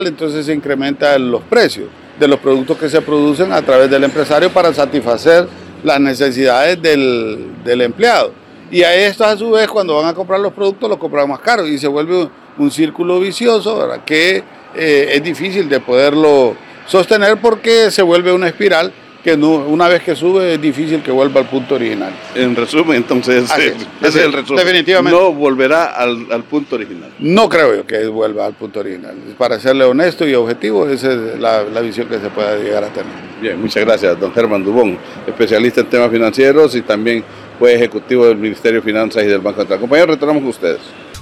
entonces se incrementan los precios de los productos que se producen a través del empresario para satisfacer las necesidades del empleado. Y a estos a su vez cuando van a comprar los productos los compran más caros y se vuelve un círculo vicioso, ¿verdad? Que es difícil de poderlo sostener porque se vuelve una espiral que no, una vez que sube es difícil que vuelva al punto original. En resumen, entonces, ese es el resumen. Definitivamente. No volverá al punto original. No creo yo que vuelva al punto original. Para serle honesto y objetivo, esa es la visión que se pueda llegar a tener. Bien, muchas gracias, don Germán Dubón, especialista en temas financieros y también fue ejecutivo del Ministerio de Finanzas y del Banco Central. Compañeros, retornamos con ustedes.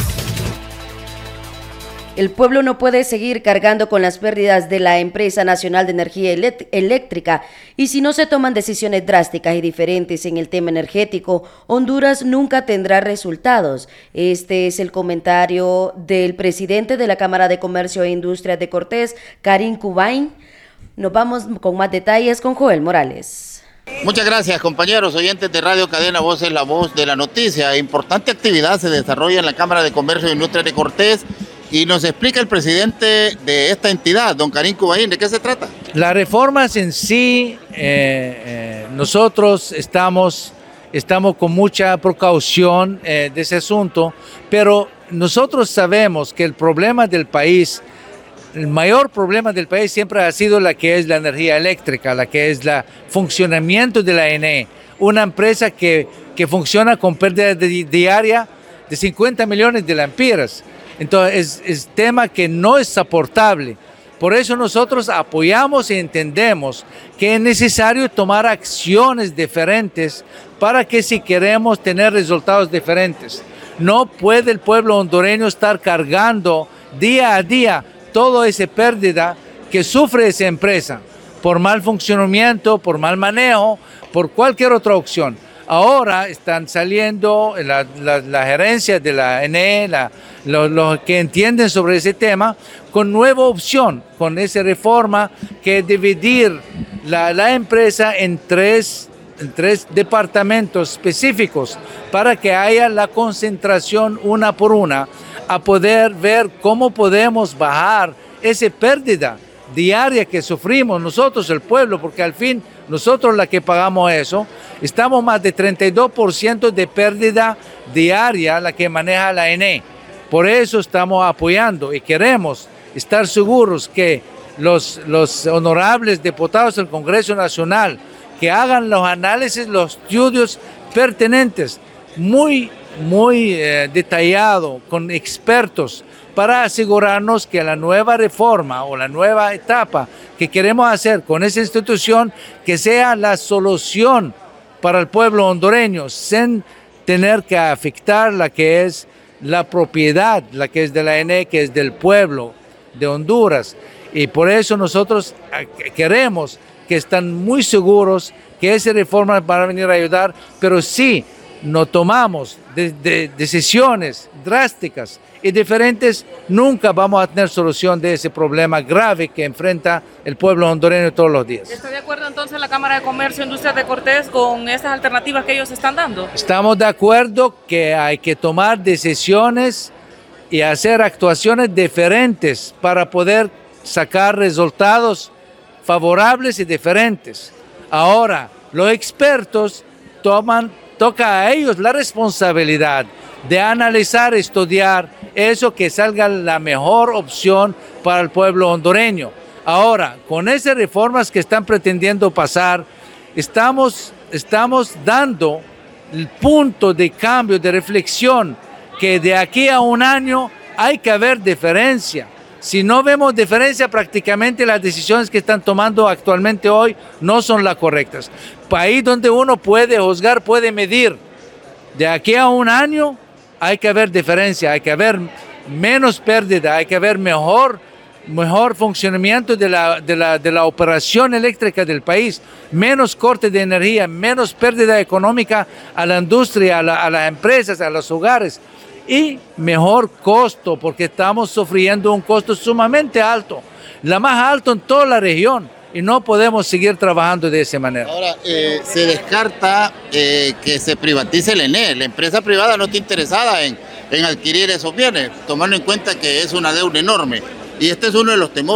El pueblo no puede seguir cargando con las pérdidas de la Empresa Nacional de Energía Eléctrica y si no se toman decisiones drásticas y diferentes en el tema energético, Honduras nunca tendrá resultados. Este es el comentario del presidente de la Cámara de Comercio e Industrias de Cortés, Karim Kubain. Nos vamos con más detalles con Joel Morales. Muchas gracias, compañeros oyentes de Radio Cadena Voz, es la voz de la noticia. Importante actividad se desarrolla en la Cámara de Comercio e Industrias de Cortés. Y nos explica el presidente de esta entidad, don Karim Kubain, ¿de qué se trata? Las reformas en sí, nosotros estamos con mucha precaución de ese asunto, pero nosotros sabemos que el problema del país, el mayor problema del país siempre ha sido la que es la energía eléctrica, la que es el funcionamiento de la ENE, una empresa que funciona con pérdida diaria de 50 millones de lempiras. Entonces, es tema que no es soportable. Por eso nosotros apoyamos y entendemos que es necesario tomar acciones diferentes para que si queremos tener resultados diferentes. No puede el pueblo hondureño estar cargando día a día toda esa pérdida que sufre esa empresa por mal funcionamiento, por mal manejo, por cualquier otra opción. Ahora están saliendo la gerencia de la ENE, los que entienden sobre ese tema, con nueva opción, con esa reforma que es dividir la empresa en tres departamentos específicos para que haya la concentración una por una, a poder ver cómo podemos bajar esa pérdida diaria que sufrimos nosotros, el pueblo, porque al fin nosotros la que pagamos eso, estamos más de 32% de pérdida diaria la que maneja la ENE. Por eso estamos apoyando y queremos estar seguros que los honorables diputados del Congreso Nacional que hagan los análisis, los estudios pertinentes, muy detallado, con expertos, para asegurarnos que la nueva reforma o la nueva etapa que queremos hacer con esa institución, que sea la solución para el pueblo hondureño, sin tener que afectar la que es la propiedad, la que es de la ENE, que es del pueblo de Honduras. Y por eso nosotros queremos que están muy seguros que esa reforma va a venir a ayudar, pero sí no tomamos decisiones drásticas y diferentes, nunca vamos a tener solución de ese problema grave que enfrenta el pueblo hondureño todos los días. ¿Está de acuerdo entonces la Cámara de Comercio e Industrias de Cortés con estas alternativas que ellos están dando? Estamos de acuerdo que hay que tomar decisiones y hacer actuaciones diferentes para poder sacar resultados favorables y diferentes. Ahora, los expertos toca a ellos la responsabilidad de analizar, estudiar eso que salga la mejor opción para el pueblo hondureño. Ahora, con esas reformas que están pretendiendo pasar, estamos dando el punto de cambio, de reflexión, que de aquí a un año hay que haber diferencia. Si no vemos diferencia, prácticamente las decisiones que están tomando actualmente hoy no son las correctas. País donde uno puede juzgar, puede medir. De aquí a un año hay que haber diferencia, hay que haber menos pérdida, hay que haber mejor funcionamiento de la operación eléctrica del país, menos corte de energía, menos pérdida económica a la industria, a las empresas, a los hogares. Y mejor costo, porque estamos sufriendo un costo sumamente alto, la más alto en toda la región, y no podemos seguir trabajando de esa manera. Ahora, se descarta que se privatice el ENE. La empresa privada no está interesada en adquirir esos bienes, tomando en cuenta que es una deuda enorme. Y este es uno de los temores.